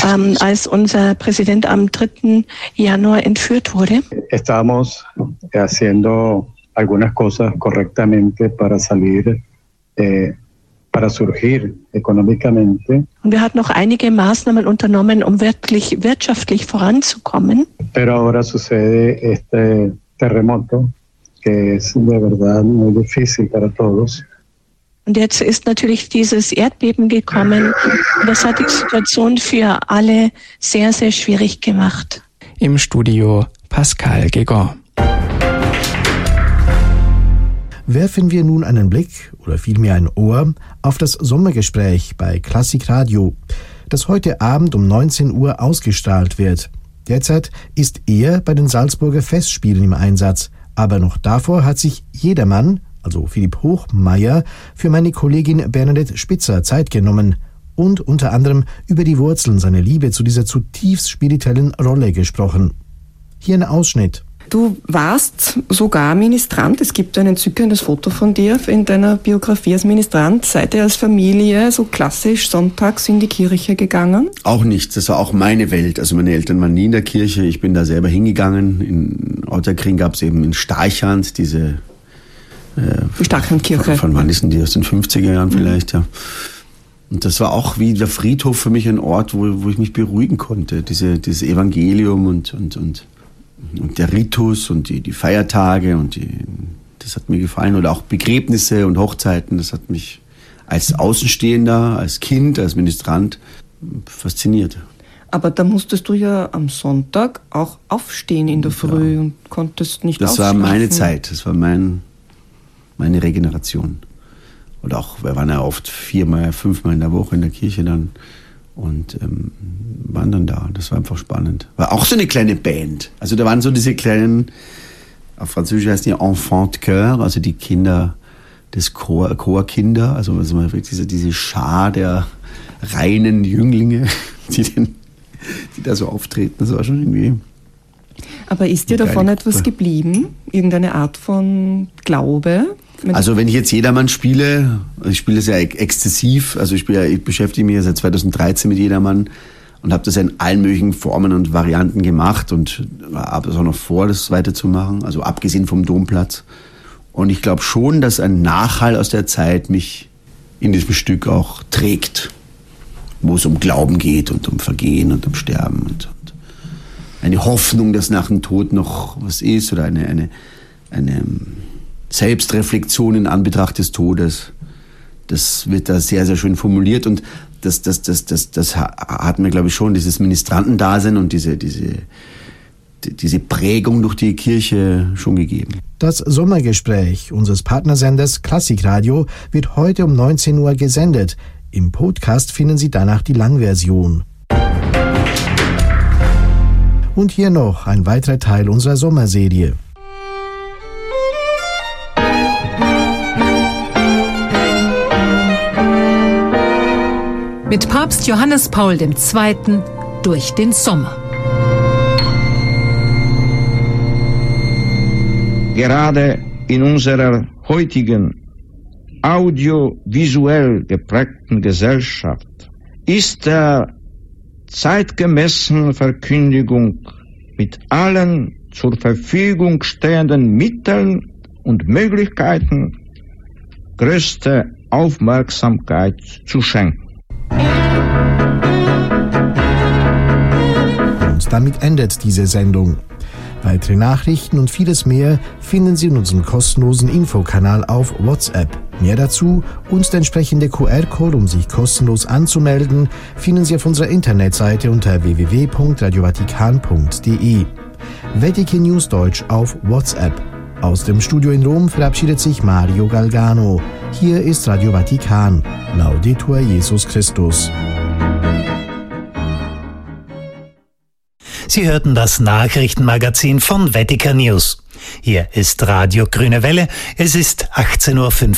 als unser Präsident am 3. Januar entführt wurde. Estamos haciendo algunas cosas correctamente para salir, para surgir económicamente. Und wir hatten noch einige Maßnahmen unternommen, um wirklich wirtschaftlich voranzukommen. Pero ahora sucede este terremoto, que es de verdad muy difícil para todos. Und jetzt ist natürlich dieses Erdbeben gekommen und das hat die Situation für alle sehr, sehr schwierig gemacht. Im Studio Pascal Guégan. Werfen wir nun einen Blick oder vielmehr ein Ohr auf das Sommergespräch bei Klassik Radio, das heute Abend um 19 Uhr ausgestrahlt wird. Derzeit ist er bei den Salzburger Festspielen im Einsatz, aber noch davor hat sich jedermann, also Philipp Hochmeier, für meine Kollegin Bernadette Spitzer Zeit genommen und unter anderem über die Wurzeln seiner Liebe zu dieser zutiefst spirituellen Rolle gesprochen. Hier ein Ausschnitt. Du warst sogar Ministrant. Es gibt ein entzückendes Foto von dir in deiner Biografie als Ministrant. Seid ihr als Familie so klassisch sonntags in die Kirche gegangen? Auch nicht. Das war auch meine Welt. Also meine Eltern waren nie in der Kirche. Ich bin da selber hingegangen. In Otterkring gab es eben in Starchand diese Starchandkirche. Von wann ist denn die? Aus den 50er Jahren vielleicht, ja. Und das war auch wie der Friedhof für mich ein Ort, wo ich mich beruhigen konnte. Dieses Evangelium und der Ritus und die Feiertage das hat mir gefallen. Oder auch Begräbnisse und Hochzeiten, das hat mich als Außenstehender, als Kind, als Ministrant fasziniert. Aber da musstest du ja am Sonntag auch aufstehen in der Früh und konntest nicht ausschlafen. Das war meine Zeit, das war meine Regeneration. Und auch, wir waren ja oft 4-mal, 5-mal in der Woche in der Kirche dann. Und waren dann da. Das war einfach spannend. War auch so eine kleine Band. Also da waren so diese kleinen, auf Französisch heißt die Enfants de Chœur, also die Kinder des Chorkinder. Also wirklich diese Schar der reinen Jünglinge, die da so auftreten. Das war schon irgendwie... Aber ist dir davon etwas geblieben? Irgendeine Art von Glaube? Also wenn ich jetzt Jedermann spiele, ich spiele es ja exzessiv, also ich beschäftige mich ja seit 2013 mit Jedermann und habe das ja in allen möglichen Formen und Varianten gemacht und habe es auch noch vor, das weiterzumachen, also abgesehen vom Domplatz. Und ich glaube schon, dass ein Nachhall aus der Zeit mich in diesem Stück auch trägt, wo es um Glauben geht und um Vergehen und um Sterben und eine Hoffnung, dass nach dem Tod noch was ist oder eine Selbstreflexion in Anbetracht des Todes. Das wird da sehr, sehr schön formuliert und das hat mir, glaube ich, schon dieses Ministrantendasein und diese Prägung durch die Kirche schon gegeben. Das Sommergespräch unseres Partnersenders Klassik Radio wird heute um 19 Uhr gesendet. Im Podcast finden Sie danach die Langversion. Und hier noch ein weiterer Teil unserer Sommerserie. Mit Papst Johannes Paul II. Durch den Sommer. Gerade in unserer heutigen audiovisuell geprägten Gesellschaft ist der zeitgemäßen Verkündigung mit allen zur Verfügung stehenden Mitteln und Möglichkeiten größte Aufmerksamkeit zu schenken. Und damit endet diese Sendung. Weitere Nachrichten und vieles mehr finden Sie in unserem kostenlosen Infokanal auf WhatsApp. Mehr dazu und der entsprechende QR-Code, um sich kostenlos anzumelden, finden Sie auf unserer Internetseite unter www.radiovatikan.de. Vatikan News Deutsch auf WhatsApp. Aus dem Studio in Rom verabschiedet sich Mario Galgano. Hier ist Radio Vatikan. Laudetur Jesus Christus. Sie hörten das Nachrichtenmagazin von Vatikan News. Hier ist Radio Grüne Welle. Es ist 18:15 Uhr.